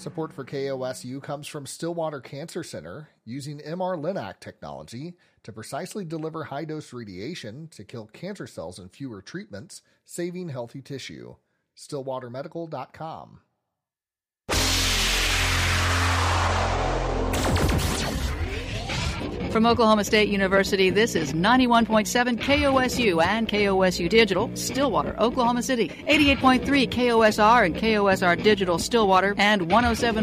Support for KOSU comes from Stillwater Cancer Center, using MR-Linac technology to precisely deliver high-dose radiation to kill cancer cells in fewer treatments, saving healthy tissue. StillwaterMedical.com. From Oklahoma State University, this is 91.7 KOSU and KOSU Digital, Stillwater, Oklahoma City, 88.3 KOSR and KOSR Digital, Stillwater, and 107.